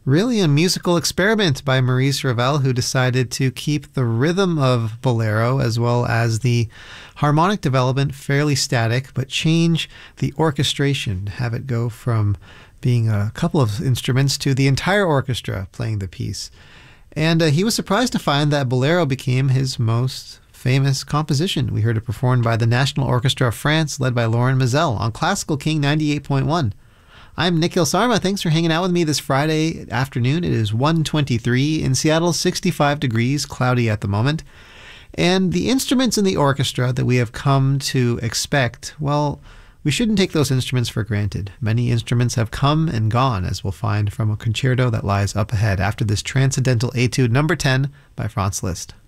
Really a musical experiment by Maurice Ravel, who decided to keep the rhythm of bolero as well as the harmonic development fairly static, but change the orchestration, have it go from being a couple of instruments to the entire orchestra playing the piece. And he was surprised to find that bolero became his most famous composition. We heard it performed by the National Orchestra of France, led by Laurent Mazel on Classical King 98.1. I'm Nikhil Sarma. Thanks for hanging out with me this Friday afternoon. It is 1:23 in Seattle, 65 degrees, cloudy at the moment. And the instruments in the orchestra that we have come to expect, well, we shouldn't take those instruments for granted. Many instruments have come and gone, as we'll find from a concerto that lies up ahead after this Transcendental Etude number 10 by Franz Liszt.